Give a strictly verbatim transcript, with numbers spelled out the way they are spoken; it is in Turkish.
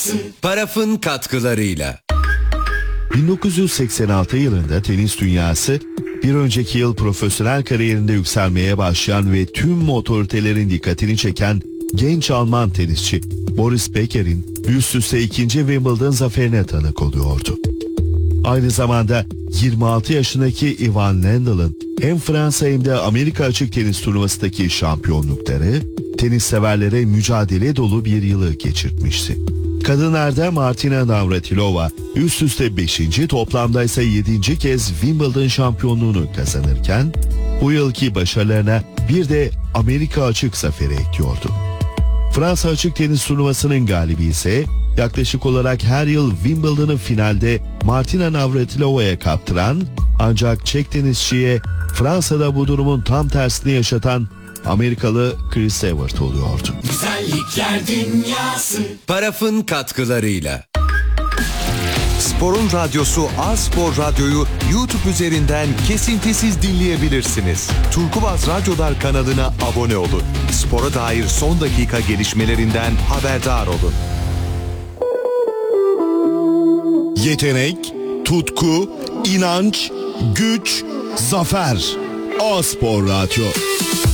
Paraf'ın katkılarıyla. bin dokuz yüz seksen altı yılında tenis dünyası bir önceki yıl profesyonel kariyerinde yükselmeye başlayan ve tüm otoritelerin dikkatini çeken genç Alman tenisçi Boris Becher'in üst üste ikinci Wimbledon zaferine tanık oluyordu. Aynı zamanda yirmi altı yaşındaki Ivan Lendl'ın hem Fransa hem de Amerika açık tenis turnuvasındaki şampiyonlukları tenis severlere mücadele dolu bir yılı geçirtmişti. Kadınlarda Martina Navratilova üst üste beşinci toplamda ise yedinci kez Wimbledon şampiyonluğunu kazanırken bu yılki başarılarına bir de Amerika açık zaferi ekliyordu. Fransa açık tenis turnuvasının galibi ise yaklaşık olarak her yıl Wimbledon'ı finalde Martina Navratilova'ya kaptıran ancak Çek tenisçiye Fransa'da bu durumun tam tersini yaşatan Amerikalı Chris Evert oluyordu. Güzellikler dünyası. Paraf'ın katkılarıyla. Spor'un radyosu A-Spor Radyo'yu YouTube üzerinden kesintisiz dinleyebilirsiniz. Turkuaz Radyolar kanalına abone olun. Spora dair son dakika gelişmelerinden haberdar olun. Yetenek, tutku, inanç, güç, zafer. A-Spor Radyo.